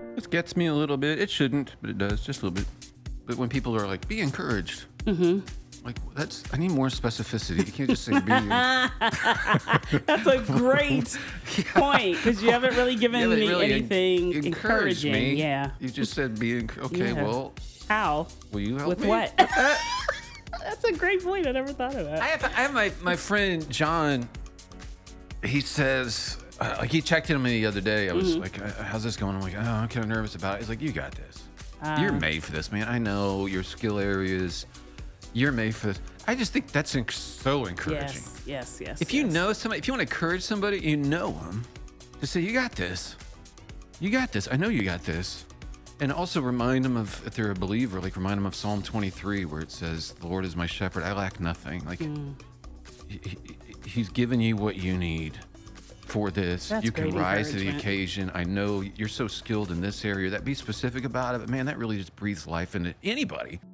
This gets me a little bit. It shouldn't, but it does just a little bit. But when people are like, "Be encouraged," like I need more specificity. You can't just say "be." That's a great point because you haven't really given haven't me really anything encouraged encouraging. me. Yeah. You just said "be." Okay, Yeah. well, How? will you help With me? what? That's a great point. I never thought of that. I have my friend John. He says, like he checked in on me the other day. I was like, "How's this going?" I'm like, "Oh, I'm kind of nervous about it." He's like, "You got this. You're made for this, man. I know your skill areas. You're made for this." I just think that's so encouraging. Yes. If you know somebody, if you want to encourage somebody, you know them, just say, "You got this. You got this. I know you got this." And also remind them of, if they're a believer, like remind them of Psalm 23, where it says, "The Lord is my shepherd. I lack nothing." Like he's given you what you need for this. That's You can great rise to the encouragement. occasion. I know you're so skilled in this area. That be specific about it, but man, that really just breathes life into anybody.